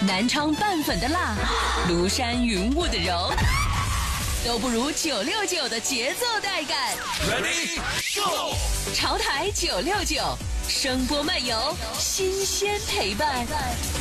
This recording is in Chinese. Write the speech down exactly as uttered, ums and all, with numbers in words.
南昌拌粉的辣，庐山云雾的柔，都不如九六九的节奏带感。 Ready Go！ 潮台九六九，声波漫游，新鲜陪伴。